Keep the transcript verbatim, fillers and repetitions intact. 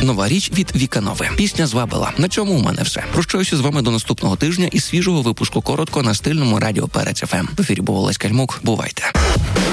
Нова річ від Віка Нови. Пісня звабила. На цьому у мене все. Прощаюся з вами до наступного тижня із свіжого випуску коротко на стильному радіо Перець еф ем. В ефірі був Олесь Кальмук. Бувайте.